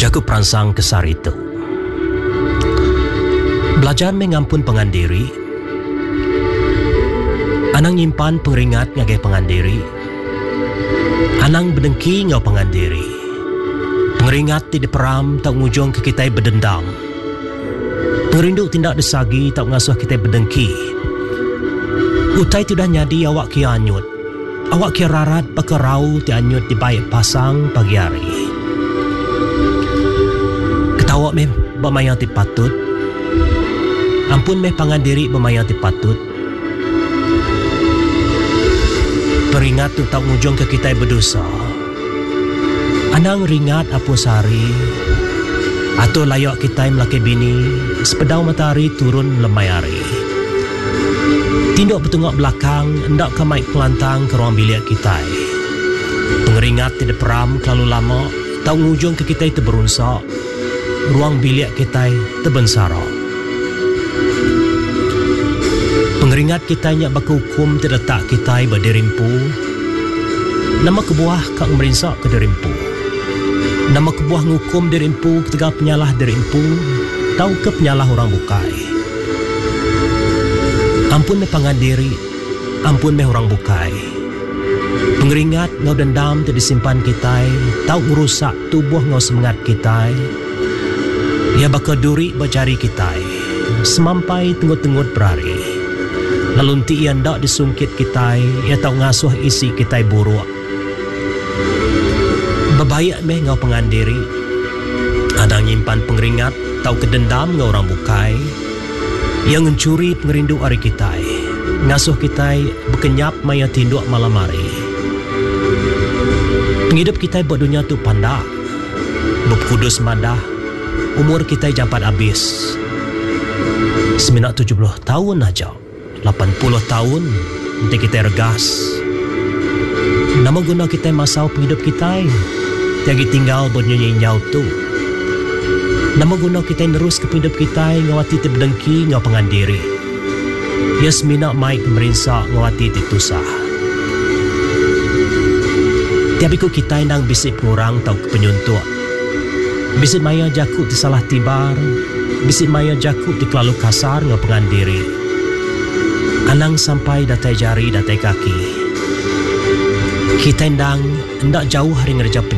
Jaku perangsang kesar itu. Belajar mengampun pengandiri. Anang nyimpan pengeringat ngagai pengandiri. Anang berdengki ngau pengandiri. Pengeringat tidak peram tak ngujung ke kita berdendam. Perindu tindak desagi tak ngasuh kita berdengki. Utai tidak nyadi awak kia anyut. Awak kia rarat pakarau ti anyut di baik pasang pagi hari. Ketawa meh bermaya ti patut. Ampun meh pangandiri bermaya ti patut. Peringat tu tak ngujung ke kita berdosa. Anang ringat apa sari. Atau layak kita melaki bini sepedau matahari turun lemai hari. Tinduk bertengok belakang hendak kemai pelantang ke ruang bilik kita. Pengeringat tidak peram terlalu lama. Tak ngujung ke kita terberunsak. Ruang bilik kita terbensarak. Pengeringat kita nyak baku hukum terletak kita berderimpu. Nama kebuah kak merinsak ke derimpu. Nama kebuah ngukum derimpu ketika penyalah derimpu. Tahu ke penyalah orang bukai. Ampun meh pangandiri. Ampun meh orang bukai. Pengeringat ngau dendam terdisimpan kita. Tahu merusak tubuh ngau semangat kita. Ia bakal duri bercari kita. Semampai tenggut-tenggut berari. Lalu nanti ia hendak disungkit kita. Ia tahu ngasuh isi kita buruk. Bebayak meh ngau pengandiri. Adang nyimpan pengeringat. Tahu kedendam ngau orang bukai. Yang mencuri pengerindu hari kita. Ngasuh kita berkenyap maya tinduk malam hari. Penghidup kita buat dunia tu pandak. Berkudus madah. Umur kita jampat habis. Seminat 70 tahun aja. 80 tahun nanti kita regas. Nama guna kita masau penghidup kita. Tiagi tinggal bernyanyi nyau tu. Nama guna kita nerus ke penghidup kita ngawati tibdengki ngau pengandiri. Ya semina maik merinsak ngawati titusah. Tiabiku kita nang bisik pengurang tau ke penyuntuk. Bisik maya jakuk di salah tibar. Bisik maya jakuk di kelalu kasar ngau pengandiri. Anang sampai datai jari datai kaki. Kita hendak jauh hari ngerja